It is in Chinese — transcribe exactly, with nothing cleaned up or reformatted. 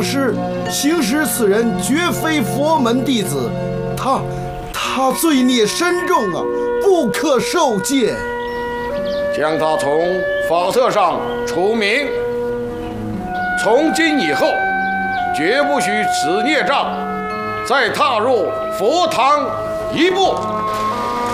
上师，行师此人绝非佛门弟子，他他罪孽深重啊，不可受戒。 将他从法册上除名。从今以后，绝不许此孽障再踏入佛堂一步。